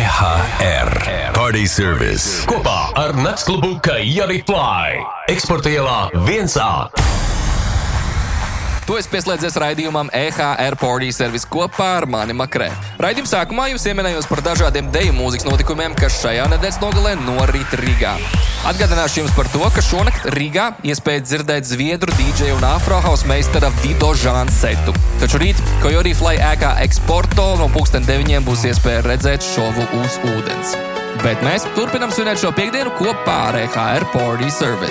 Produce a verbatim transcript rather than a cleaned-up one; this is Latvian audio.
H R Party Service kopā ar Naktsklubu Kajari Fly Eksporta ielā viens A. Tu esi pieslēdzies raidījumam E H R Party Service kopā ar mani Makrē. Raidījuma sākumā jūs ieminējos par dažādiem deju mūzikas notikumiem, kas šajā nedēļas nogalē norit Rīgā. Atgādināšu jums par to, ka šonakt Rīgā iespēja dzirdēt zviedru dīdžeju un afrohouse meistara Vido Žāns setu. Taču rīt Kajari Fly ēkā Eksporto no pulksten deviņiem būs iespēja redzēt šovu uz ūdens. Bet mēs turpinam svinēt šo piekdienu kopā ar E H R Party Service.